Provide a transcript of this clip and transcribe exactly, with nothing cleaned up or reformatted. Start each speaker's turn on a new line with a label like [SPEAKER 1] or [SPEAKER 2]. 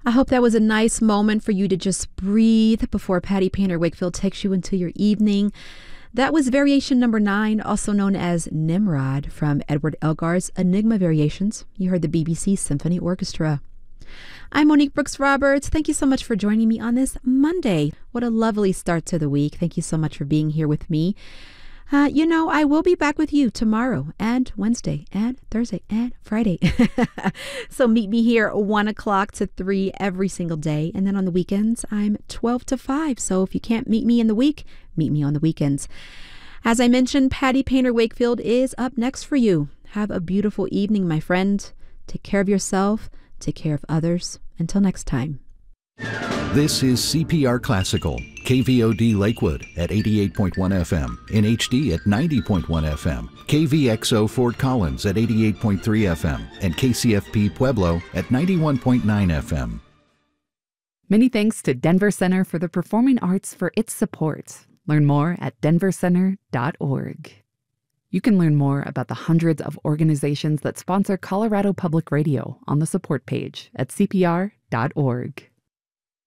[SPEAKER 1] I hope that was a nice moment for you to just breathe before Patty Painter Wakefield takes you into your evening. That was variation number nine, also known as Nimrod, from Edward Elgar's Enigma Variations. You heard the B B C Symphony Orchestra. I'm Monique Brooks Roberts. Thank you so much for joining me on this Monday. What a lovely start to the week. Thank you so much for being here with me. Uh, you know, I will be back with you tomorrow and Wednesday and Thursday and Friday. So meet me here one o'clock to three every single day. And then on the weekends, I'm twelve to five. So if you can't meet me in the week, meet me on the weekends. As I mentioned, Patty Painter Wakefield is up next for you. Have a beautiful evening, my friend. Take care of yourself. Take care of others. Until next time.
[SPEAKER 2] This is C P R Classical, K V O D Lakewood at eighty-eight point one F M, in H D at ninety point one F M, K V X O Fort Collins at eighty-eight point three F M, and K C F P Pueblo at ninety-one point nine F M.
[SPEAKER 3] Many thanks to Denver Center for the Performing Arts for its support. Learn more at denver center dot org. You can learn more about the hundreds of organizations that sponsor Colorado Public Radio on the support page at C P R dot org.